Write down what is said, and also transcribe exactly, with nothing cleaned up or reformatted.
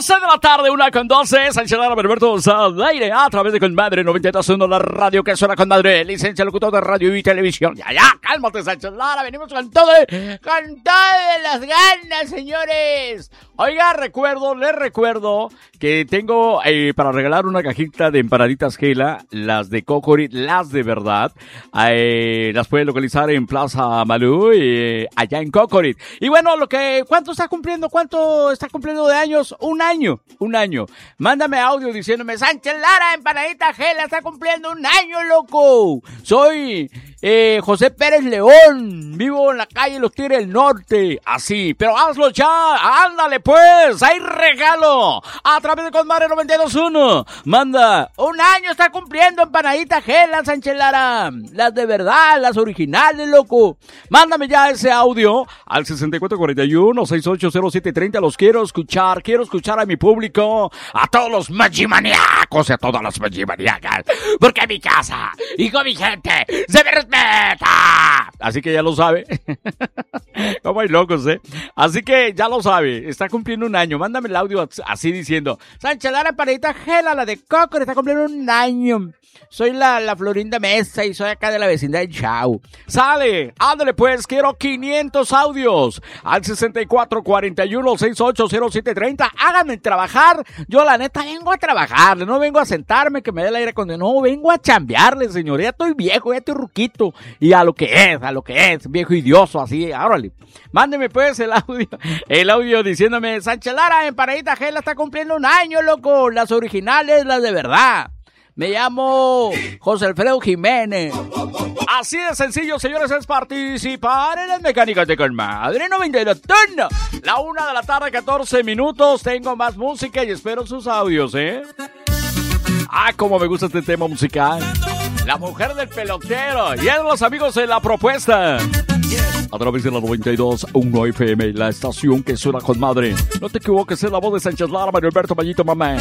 doce de la tarde, una con doce, Sánchez Lara, Alberto González, aire a través de Conmadre noventa y dos punto uno, la radio que suena Conmadre, licencia locutor de radio y televisión. Ya, ya, cálmate, Sánchez Lara, venimos con todo, con todas las ganas, señores. Oiga, recuerdo, les recuerdo que tengo eh, para regalar una cajita de empanaditas Gela, las de Cocorit, las de verdad. Eh, las puede localizar en Plaza Malú, eh, allá en Cocorit. Y bueno, lo que, ¿cuánto está cumpliendo? ¿Cuánto está cumpliendo de años? Un año, un año. Mándame audio diciéndome, Sánchez Lara, empanadita Gela, está cumpliendo un año, loco. Soy eh, José Pérez León, vivo en la calle Los Tigres del Norte. Así, pero hazlo ya, ándale pues, hay regalo. A través de Conmadre noventa y dos punto uno. Manda, un año está cumpliendo empanadita Gela, Sánchez Lara. Las de verdad, las originales, loco. Mándame ya ese audio al sesenta y cuatro cuarenta y uno, sesenta y ocho cero siete treinta. Los quiero escuchar, quiero escuchar a mi público, a todos los magimaniacos y a todas las magimaniacas. Porque en mi casa y con mi gente se me respeta. Así que ya lo sabe. Como hay locos, ¿eh? Así que ya lo sabe, está cumpliendo un año. Mándame el audio así diciendo, Sánchez Lara, empanadita Gela, la de Coco, está cumpliendo un año. Soy la, la Florinda Mesa y soy acá de la vecindad de Chau. Sale, ándale pues, quiero quinientos audios al sesenta y cuatro cuarenta y uno, sesenta y ocho cero siete treinta. Háganme trabajar. Yo la neta vengo a trabajarle, no vengo a sentarme que me dé el aire acondicionado, no, vengo a chambearle, señor. Ya estoy viejo, ya estoy ruquito. Y a lo que es, a lo que es, viejo idioso, así, órale. Mándeme pues el audio, el audio diciéndome, Sánchez Lara, empanadita Gela está cumpliendo un año, loco. Las originales, las de verdad. Me llamo José Alfredo Jiménez. Así de sencillo, señores, es participar en las mecánicas de Conmadre noventa y dos punto uno. La una de la tarde, catorce minutos. Tengo más música y espero sus audios, ¿eh? Ah, cómo me gusta este tema musical. La mujer del pelotero. Y es los amigos de La Propuesta. A través de la noventa y dos punto uno F M, la estación que suena Conmadre. No te equivoques, es la voz de Sánchez Lara, Mario Alberto Mayito Mamá.